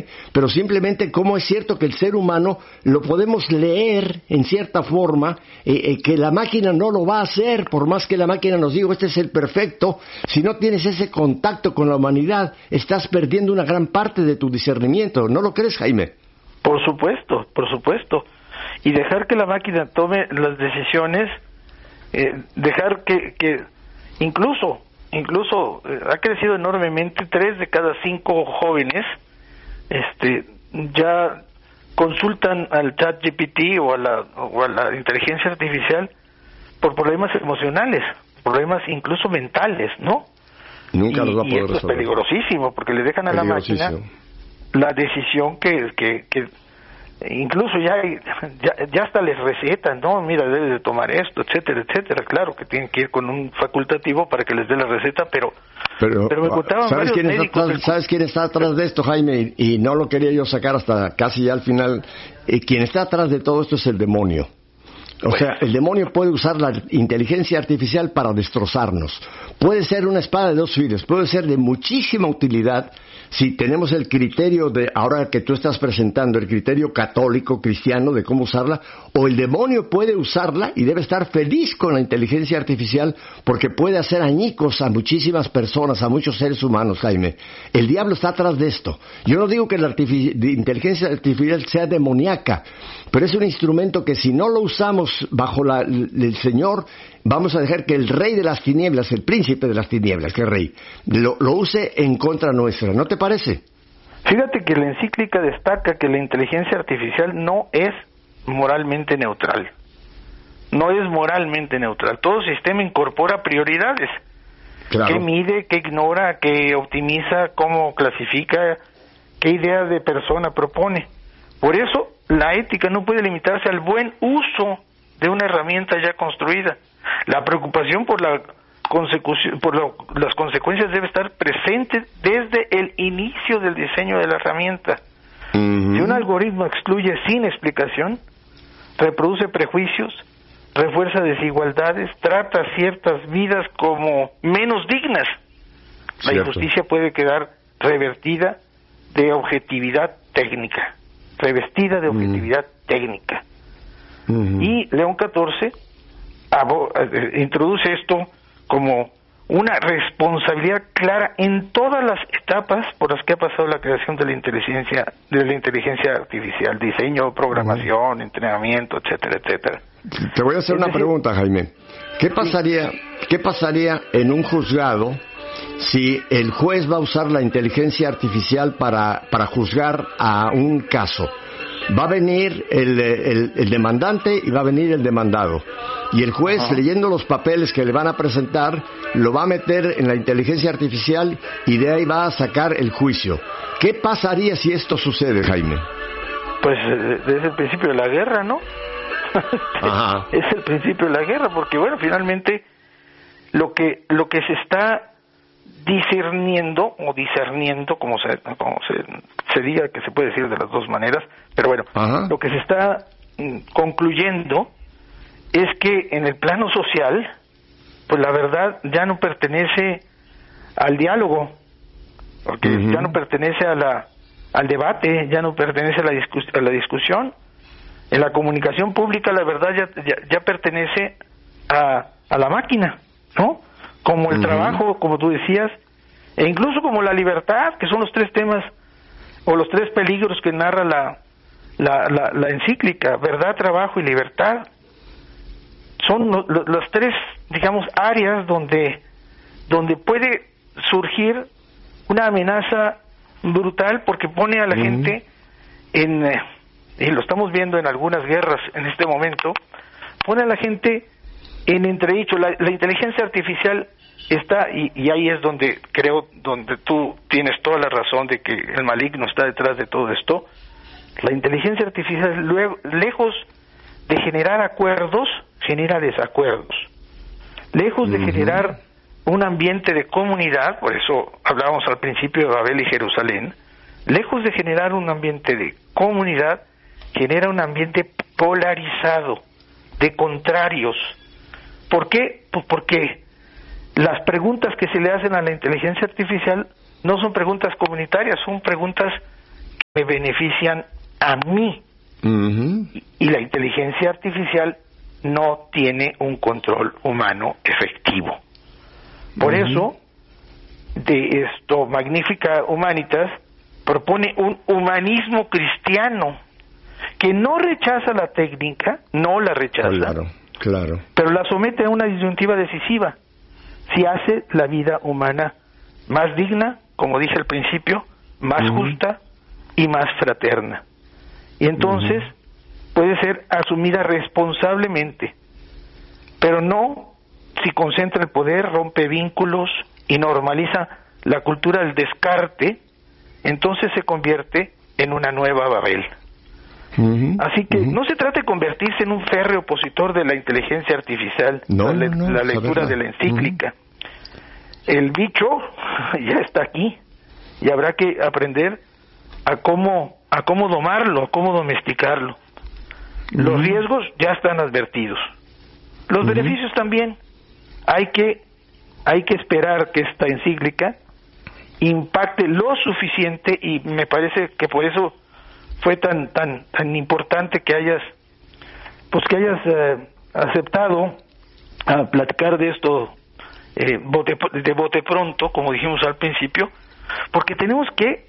pero simplemente cómo es cierto que el ser humano lo podemos leer en cierta forma, que la máquina no lo va a hacer, por más que la máquina nos diga, este es el perfecto. Si no tienes ese contacto con la humanidad, estás perdiendo una gran parte de tu discernimiento. ¿No lo crees, Jaime? Por supuesto, por supuesto. Y dejar que la máquina tome las decisiones, dejar que incluso ha crecido enormemente. 3 de cada 5 jóvenes ya consultan al ChatGPT o a la inteligencia artificial por problemas emocionales, problemas incluso mentales, ¿no? Nunca los va a poder resolver. Es peligrosísimo, porque le dejan a la máquina la decisión que incluso ya hasta les recetan, ¿no? Mira, debes de tomar esto, etcétera, etcétera. Claro que tienen que ir con un facultativo para que les dé la receta, pero me contaban ¿sabes varios médicos... ¿Sabes quién está atrás de esto, Jaime? Y no lo quería yo sacar hasta casi ya al final. Quien está atrás de todo esto es el demonio. O sea, el demonio puede usar la inteligencia artificial para destrozarnos. Puede ser una espada de 2 filos, puede ser de muchísima utilidad si tenemos el criterio de, ahora que tú estás presentando, el criterio católico, cristiano, de cómo usarla, o el demonio puede usarla y debe estar feliz con la inteligencia artificial porque puede hacer añicos a muchísimas personas, a muchos seres humanos, Jaime. El diablo está atrás de esto. Yo no digo que la inteligencia artificial sea demoníaca, pero es un instrumento que si no lo usamos bajo el Señor, vamos a dejar que el rey de las tinieblas, el príncipe de las tinieblas, que es rey, lo use en contra nuestra. ¿No te parece? Fíjate que la encíclica destaca que la inteligencia artificial no es moralmente neutral. No es moralmente neutral. Todo sistema incorpora prioridades. Claro. ¿Qué mide, qué ignora, qué optimiza, cómo clasifica, qué idea de persona propone? Por eso, la ética no puede limitarse al buen uso de una herramienta ya construida. La preocupación por las consecuencias debe estar presente desde el inicio del diseño de la herramienta. Si un algoritmo excluye sin explicación, reproduce prejuicios, refuerza desigualdades, trata ciertas vidas como menos dignas, la injusticia puede quedar revestida de objetividad técnica. Y León XIV introduce esto como una responsabilidad clara en todas las etapas por las que ha pasado la creación de la inteligencia artificial: diseño, programación, entrenamiento, etcétera, etcétera. Te voy a hacer una pregunta, Jaime. ¿Qué pasaría en un juzgado si el juez va a usar la inteligencia artificial para juzgar a un caso? Va a venir el demandante y va a venir el demandado. Y el juez, leyendo los papeles que le van a presentar, lo va a meter en la inteligencia artificial y de ahí va a sacar el juicio. ¿Qué pasaría si esto sucede, Jaime? Pues desde el principio de la guerra, ¿no? Es el principio de la guerra, porque bueno, finalmente lo que se está discerniendo, como se diga, que se puede decir de las dos maneras, pero bueno, lo que se está concluyendo es que en el plano social, pues la verdad ya no pertenece al diálogo, porque ya no pertenece al debate, ya no pertenece a la discusión. En la comunicación pública la verdad ya pertenece a la máquina, ¿no? Como el trabajo, como tú decías, e incluso como la libertad, que son los 3 temas o los 3 peligros que narra la encíclica: verdad, trabajo y libertad. Son las 3, digamos, áreas donde puede surgir una amenaza brutal, porque pone a la gente y lo estamos viendo en algunas guerras en este momento, pone a la gente en entredicho. La inteligencia artificial está, y ahí es donde tú tienes toda la razón de que el maligno está detrás de todo esto. La inteligencia artificial, lejos de generar acuerdos, genera desacuerdos. Lejos de generar un ambiente de comunidad, por eso hablábamos al principio de Babel y Jerusalén, lejos de generar un ambiente de comunidad, genera un ambiente polarizado, de contrarios. ¿Por qué? Pues porque las preguntas que se le hacen a la inteligencia artificial no son preguntas comunitarias, son preguntas me benefician a mí. Y la inteligencia artificial no tiene un control humano efectivo. Por eso, de esto, Magnífica Humanitas propone un humanismo cristiano que no rechaza la técnica, no la rechaza, claro, pero la somete a una disyuntiva decisiva. Si hace la vida humana más digna, como dije al principio, más justa y más fraterna. Y entonces puede ser asumida responsablemente, pero no si concentra el poder, rompe vínculos y normaliza la cultura del descarte, entonces se convierte en una nueva Babel. Así que no se trata de convertirse en un férreo opositor de la inteligencia artificial, la lectura de la encíclica. El bicho ya está aquí y habrá que aprender a cómo domarlo, a cómo domesticarlo. Los riesgos ya están advertidos. Los beneficios también. Hay que esperar que esta encíclica impacte lo suficiente, y me parece que por eso fue tan importante que hayas aceptado a platicar de esto de bote pronto, como dijimos al principio, porque tenemos que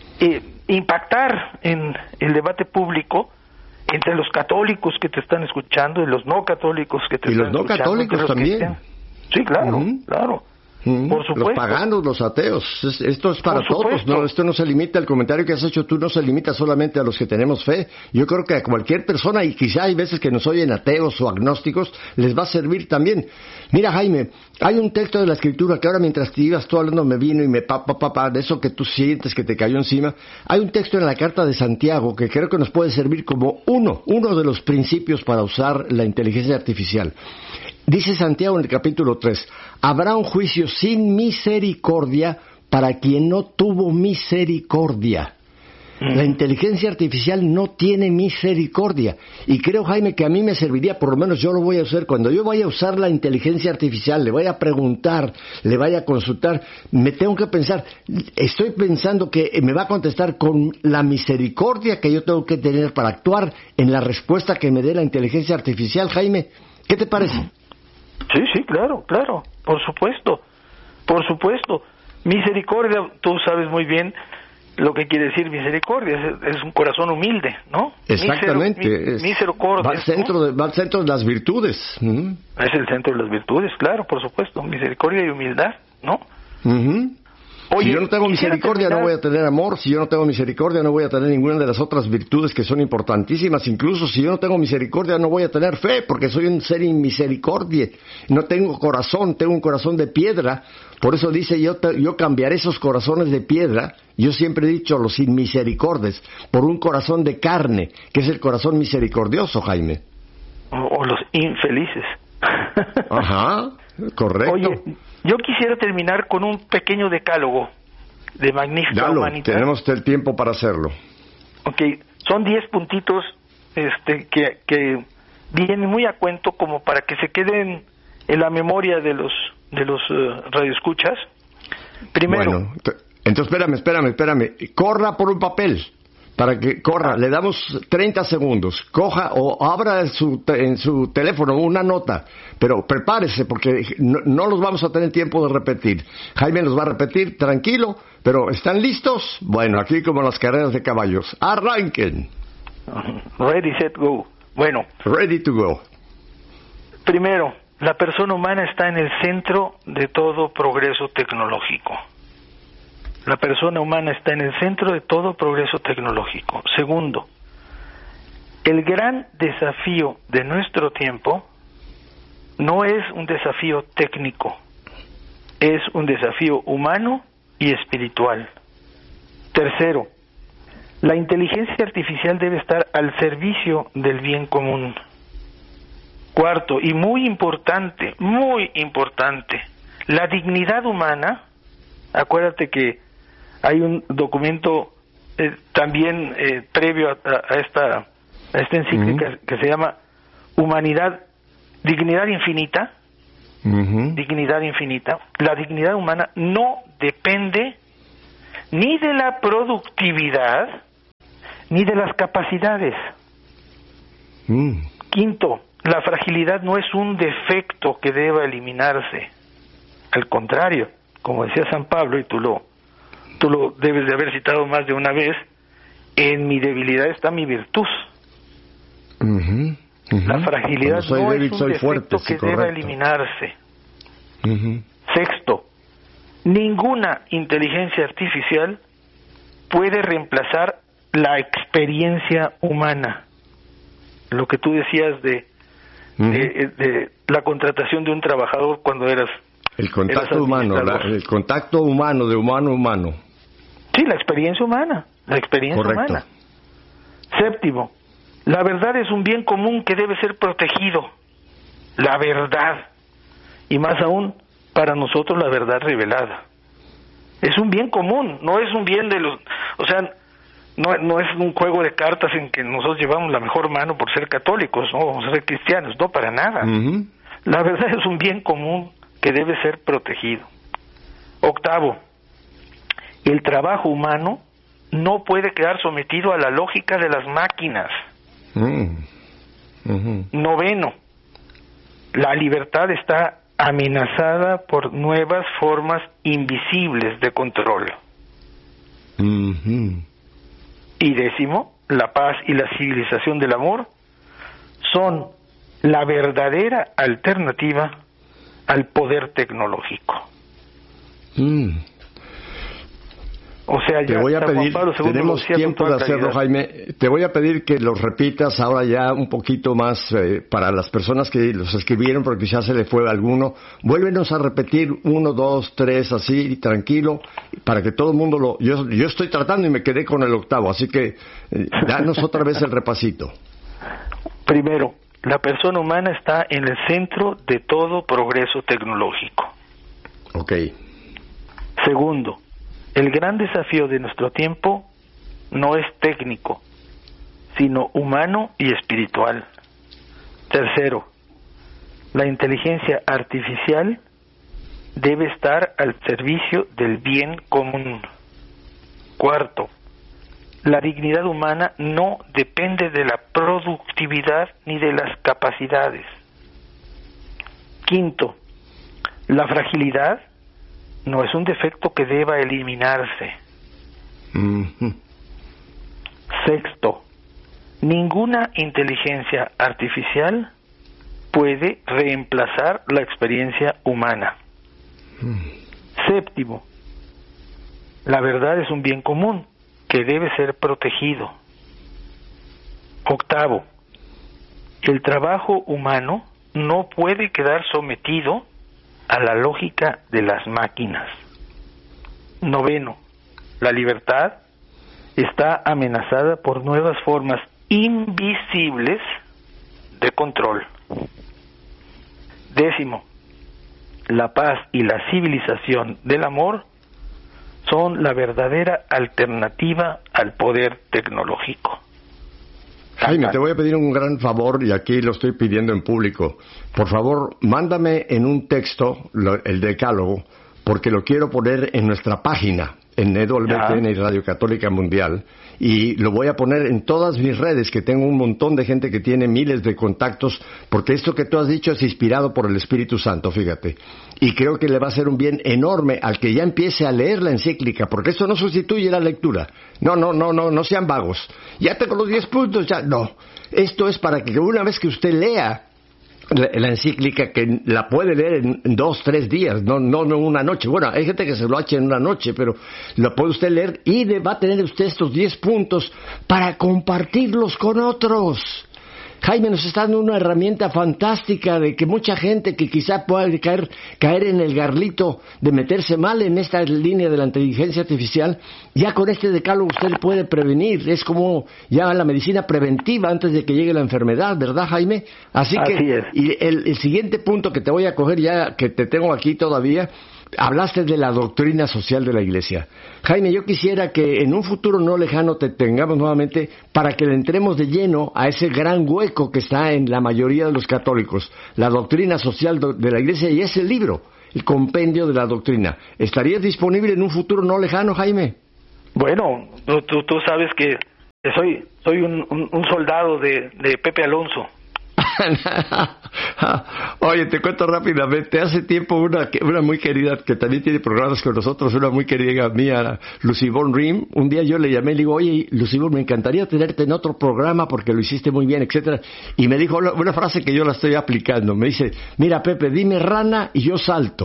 impactar en el debate público entre los católicos que te están escuchando y los no católicos que te están escuchando. Y los no católicos también. Sí, claro, claro. Por supuesto. Los paganos, los ateos, esto es para todos, ¿no? Esto no se limita, el comentario que has hecho tú no se limita solamente a los que tenemos fe. Yo creo que a cualquier persona, y quizá hay veces que nos oyen ateos o agnósticos, les va a servir también. Mira, Jaime, hay un texto de la Escritura que ahora mientras te ibas tú hablando me vino y me de eso que tú sientes que te cayó encima. Hay un texto en la carta de Santiago que creo que nos puede servir como uno de los principios para usar la inteligencia artificial. Dice Santiago en el capítulo 3, habrá un juicio sin misericordia para quien no tuvo misericordia. La inteligencia artificial no tiene misericordia. Y creo, Jaime, que a mí me serviría, por lo menos yo lo voy a usar, cuando yo vaya a usar la inteligencia artificial, le vaya a preguntar, le vaya a consultar, me tengo que pensar, estoy pensando que me va a contestar con la misericordia que yo tengo que tener para actuar en la respuesta que me dé la inteligencia artificial, Jaime. ¿Qué te parece? Sí, claro, por supuesto. Misericordia, tú sabes muy bien lo que quiere decir misericordia, es un corazón humilde, ¿no? Exactamente. Misericordia. Va al centro de las virtudes. Es el centro de las virtudes, claro, por supuesto. Misericordia y humildad, ¿no? Oye, si yo no tengo misericordia no voy a tener amor, si yo no tengo misericordia no voy a tener ninguna de las otras virtudes que son importantísimas, incluso si yo no tengo misericordia no voy a tener fe, porque soy un ser inmisericordia, no tengo corazón, tengo un corazón de piedra, por eso dice yo cambiaré esos corazones de piedra, yo siempre he dicho los inmisericordes, por un corazón de carne, que es el corazón misericordioso, Jaime. O los infelices. Ajá, correcto. Oye, yo quisiera terminar con un pequeño decálogo de Magnífica Humanitas. Tenemos el tiempo para hacerlo. Okay, son 10 puntitos que vienen muy a cuento como para que se queden en la memoria de los radioescuchas. Primero. Bueno, entonces espérame. Corra por un papel. Para que corra, le damos 30 segundos, coja o abra en su teléfono una nota, pero prepárese porque no los vamos a tener tiempo de repetir. Jaime los va a repetir, tranquilo, pero ¿están listos? Bueno, aquí como las carreras de caballos, arranquen. Ready, set, go. Bueno. Ready to go. Primero, la persona humana está en el centro de todo progreso tecnológico. La persona humana está en el centro de todo progreso tecnológico. Segundo, el gran desafío de nuestro tiempo no es un desafío técnico, es un desafío humano y espiritual. Tercero, la inteligencia artificial debe estar al servicio del bien común. Cuarto, y muy importante, la dignidad humana. Acuérdate que hay un documento también previo a esta encíclica que se llama Dignidad Infinita. Dignidad Infinita. La dignidad humana no depende ni de la productividad ni de las capacidades. Quinto, la fragilidad no es un defecto que deba eliminarse. Al contrario, como decía San Pablo, y tú lo debes de haber citado más de una vez, en mi debilidad está mi virtud. La fragilidad no débil, es un defecto fuerte, que deba eliminarse. Sexto, ninguna inteligencia artificial puede reemplazar la experiencia humana. Lo que tú decías de la contratación de un trabajador cuando eras... El contacto humano, el contacto humano, de humano a humano. Sí, la experiencia humana, humana. Séptimo, la verdad es un bien común que debe ser protegido. La verdad. Y más aún, para nosotros la verdad revelada. Es un bien común, no es un bien de los... O sea, no es un juego de cartas en que nosotros llevamos la mejor mano por ser católicos, no vamos a ser cristianos, no, para nada. La verdad es un bien común que debe ser protegido. Octavo, el trabajo humano no puede quedar sometido a la lógica de las máquinas. Noveno, la libertad está amenazada por nuevas formas invisibles de control. Y décimo, la paz y la civilización del amor son la verdadera alternativa al poder tecnológico. O sea, te voy a pedir, tenemos tiempo de hacerlo, Jaime, te voy a pedir que los repitas ahora ya un poquito más para las personas que los escribieron, porque ya se le fue alguno. Vuélvenos a repetir 1, 2, 3, así, tranquilo, para que todo el mundo lo... Yo estoy tratando y me quedé con el octavo, así que danos otra vez el repasito. Primero, la persona humana está en el centro de todo progreso tecnológico. Ok. Segundo, el gran desafío de nuestro tiempo no es técnico, sino humano y espiritual. Tercero, la inteligencia artificial debe estar al servicio del bien común. Cuarto, la dignidad humana no depende de la productividad ni de las capacidades. Quinto, la fragilidad no es un defecto que deba eliminarse. Sexto, ninguna inteligencia artificial puede reemplazar la experiencia humana. Séptimo, la verdad es un bien común que debe ser protegido. Octavo, el trabajo humano no puede quedar sometido a la lógica de las máquinas. Noveno, la libertad está amenazada por nuevas formas invisibles de control. Décimo, la paz y la civilización del amor son la verdadera alternativa al poder tecnológico. Jaime, te voy a pedir un gran favor, y aquí lo estoy pidiendo en público. Por favor, mándame en un texto el decálogo, porque lo quiero poner en nuestra página, en EWTN y Radio Católica Mundial, y lo voy a poner en todas mis redes, que tengo un montón de gente que tiene miles de contactos, porque esto que tú has dicho es inspirado por el Espíritu Santo, fíjate. Y creo que le va a hacer un bien enorme al que ya empiece a leer la encíclica, porque esto no sustituye la lectura. No sean vagos. Ya tengo los 10 puntos, ya. No. Esto es para que una vez que usted lea la encíclica, que la puede leer en 2, 3 días, no una noche. Bueno, hay gente que se lo echa en una noche, pero lo puede usted leer y va a tener usted estos 10 puntos para compartirlos con otros. Jaime nos está dando una herramienta fantástica de que mucha gente que quizá pueda caer en el garlito de meterse mal en esta línea de la inteligencia artificial, ya con este decálogo usted le puede prevenir. Es como ya la medicina preventiva antes de que llegue la enfermedad, ¿verdad, Jaime? Así es. Y el siguiente punto que te voy a coger ya, que te tengo aquí todavía, hablaste de la doctrina social de la Iglesia. Jaime, yo quisiera que en un futuro no lejano te tengamos nuevamente para que le entremos de lleno a ese gran hueco que está en la mayoría de los católicos, la doctrina social de la Iglesia, y ese libro, el compendio de la doctrina. ¿Estarías disponible en un futuro no lejano, Jaime? Bueno, tú sabes que soy un soldado de Pepe Alonso. Oye, te cuento rápidamente. Hace tiempo una muy querida, que también tiene programas con nosotros, una muy querida mía, Lucibón Rim, un día yo le llamé y le digo, oye, Lucibón, me encantaría tenerte en otro programa porque lo hiciste muy bien, etcétera. Y me dijo una frase que yo la estoy aplicando. Me dice, mira, Pepe, dime rana y yo salto.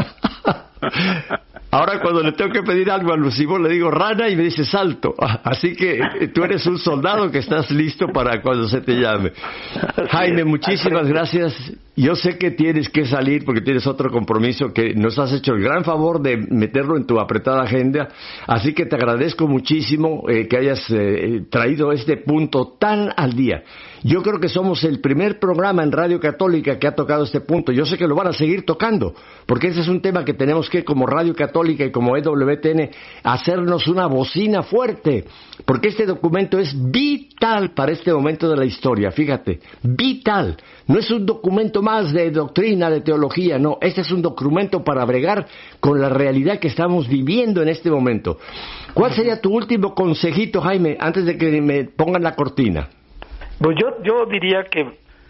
Ahora cuando le tengo que pedir algo a Lucibón le digo rana y me dice salto. Así que tú eres un soldado que estás listo para cuando se te llame. Jaime, muchísimas gracias. Yo sé que tienes que salir porque tienes otro compromiso, que nos has hecho el gran favor de meterlo en tu apretada agenda. Así que te agradezco muchísimo que hayas traído este punto tan al día. Yo creo que somos el primer programa en Radio Católica que ha tocado este punto. Yo sé que lo van a seguir tocando, porque ese es un tema que tenemos que, como Radio Católica y como EWTN, hacernos una bocina fuerte, porque este documento es vital para este momento de la historia. Fíjate, vital. No es un documento más de doctrina, de teología, no. Este es un documento para bregar con la realidad que estamos viviendo en este momento. ¿Cuál sería tu último consejito, Jaime, antes de que me pongan la cortina? Pues yo diría que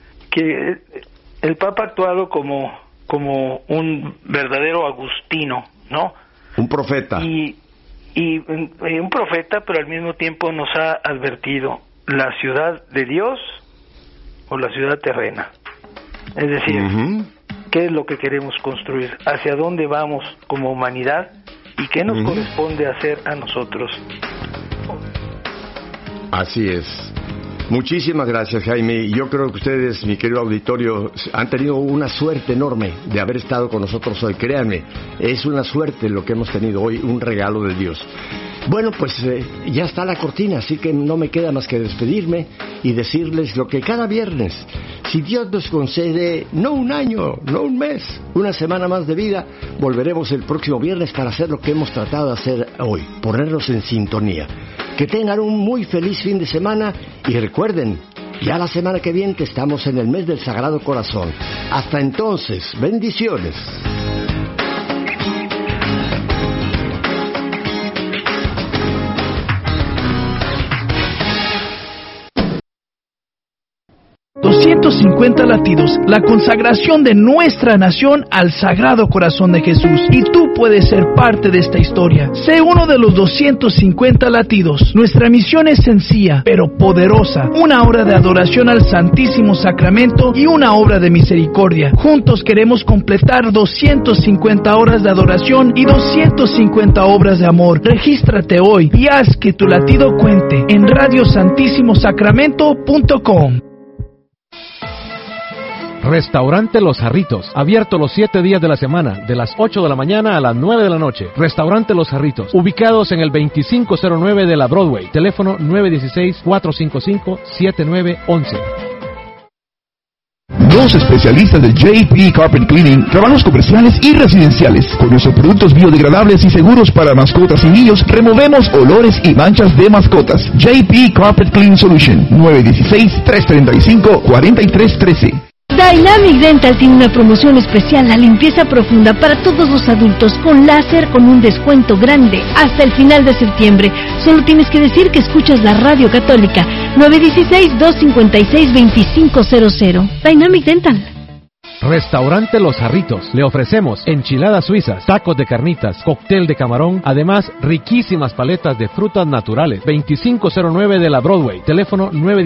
el Papa ha actuado como un verdadero agustino, ¿no? Un profeta. Y un profeta, pero al mismo tiempo nos ha advertido la ciudad de Dios o la ciudad terrena. Es decir, ¿qué es lo que queremos construir? ¿Hacia dónde vamos como humanidad? ¿Y qué nos corresponde hacer a nosotros? Así es. Muchísimas gracias, Jaime. Yo creo que ustedes, mi querido auditorio, han tenido una suerte enorme de haber estado con nosotros hoy. Créanme, es una suerte lo que hemos tenido hoy, un regalo de Dios. Bueno, pues ya está la cortina, así que no me queda más que despedirme y decirles lo que cada viernes, si Dios nos concede, no un año, no un mes, una semana más de vida, volveremos el próximo viernes para hacer lo que hemos tratado de hacer hoy, ponernos en sintonía. Que tengan un muy feliz fin de semana y recuerden, ya la semana que viene estamos en el mes del Sagrado Corazón. Hasta entonces, bendiciones. ...250 latidos, la consagración de nuestra nación al Sagrado Corazón de Jesús. Y tú puedes ser parte de esta historia. Sé uno de los 250 latidos. Nuestra misión es sencilla, pero poderosa. Una obra de adoración al Santísimo Sacramento y una obra de misericordia. Juntos queremos completar 250 horas de adoración y 250 obras de amor. Regístrate hoy y haz que tu latido cuente en radiosantissimosacramento.com. Restaurante Los Jarritos, abierto los 7 días de la semana, de las 8 de la mañana a las 9 de la noche. Restaurante Los Jarritos, ubicados en el 2509 de la Broadway, teléfono 916-455-7911. Los especialistas de JP Carpet Cleaning, trabajos comerciales y residenciales. Con nuestros productos biodegradables y seguros para mascotas y niños, removemos olores y manchas de mascotas. JP Carpet Cleaning Solution, 916-335-4313. Dynamic Dental tiene una promoción especial, la limpieza profunda para todos los adultos con láser con un descuento grande hasta el final de septiembre. Solo tienes que decir que escuchas la Radio Católica. 916-256-2500. Dynamic Dental. Restaurante Los Jarritos. Le ofrecemos enchiladas suizas, tacos de carnitas, cóctel de camarón, además riquísimas paletas de frutas naturales. 2509 de la Broadway, teléfono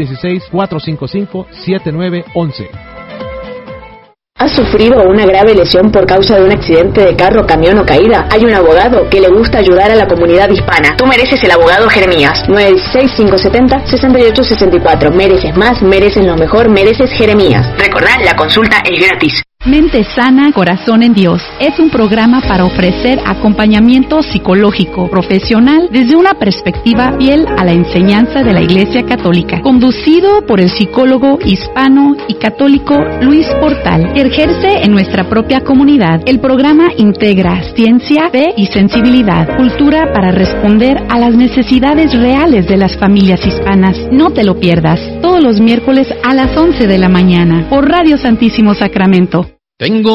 916-455-7911. ¿Has sufrido una grave lesión por causa de un accidente de carro, camión o caída? Hay un abogado que le gusta ayudar a la comunidad hispana. Tú mereces el abogado Jeremías. 916-570-6864. Mereces más, mereces lo mejor, mereces Jeremías. Recordad, la consulta es gratis. Mente Sana, Corazón en Dios es un programa para ofrecer acompañamiento psicológico profesional desde una perspectiva fiel a la enseñanza de la Iglesia Católica, conducido por el psicólogo hispano y católico Luis Portal, que ejerce en nuestra propia comunidad. El programa integra ciencia, fe y sensibilidad, cultura para responder a las necesidades reales de las familias hispanas. No te lo pierdas, todos los miércoles a las 11 de la mañana por Radio Santísimo Sacramento. Tengo